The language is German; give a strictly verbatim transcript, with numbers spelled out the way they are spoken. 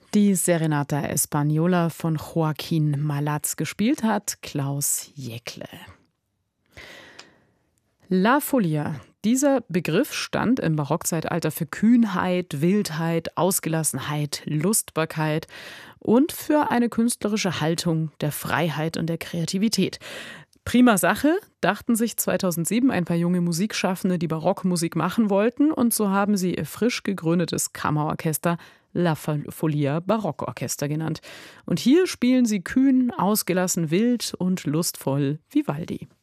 Die Serenata Española von Joaquín Malaz, gespielt hat Klaus Jäckle. La Folia. Dieser Begriff stand im Barockzeitalter für Kühnheit, Wildheit, Ausgelassenheit, Lustbarkeit und für eine künstlerische Haltung der Freiheit und der Kreativität. Prima Sache, dachten sich zweitausendsieben ein paar junge Musikschaffende, die Barockmusik machen wollten, und so haben sie ihr frisch gegründetes Kammerorchester La Folia Barockorchester genannt. Und hier spielen sie kühn, ausgelassen, wild und lustvoll Vivaldi.